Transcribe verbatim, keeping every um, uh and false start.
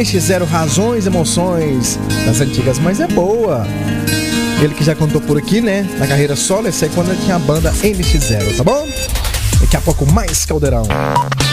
M X zero, Razões, Emoções das antigas, mas é boa. Ele que já contou por aqui, né? Na carreira solo, esse aí quando ele tinha a banda M X zero, tá bom? Daqui a pouco mais Caldeirão.